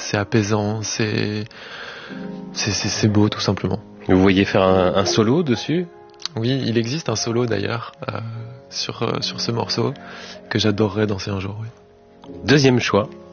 c'est apaisant, c'est beau tout simplement. Vous voyez faire un solo dessus ? Oui, il existe un solo d'ailleurs sur ce morceau que j'adorerais danser un jour. Oui. Deuxième choix,